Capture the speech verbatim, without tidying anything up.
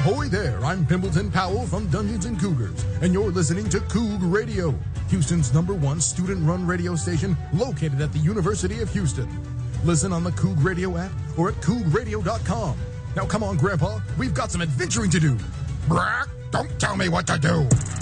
Ahoy there, I'm Pimbleton Powell from Dungeons and Cougars, and you're listening to Coug Radio, Houston's number one student-run radio station located at the University of Houston. Listen on the Coug Radio app or at coug radio dot com. Now come on, Grandpa, we've got some adventuring to do. Brack, don't tell me what to do.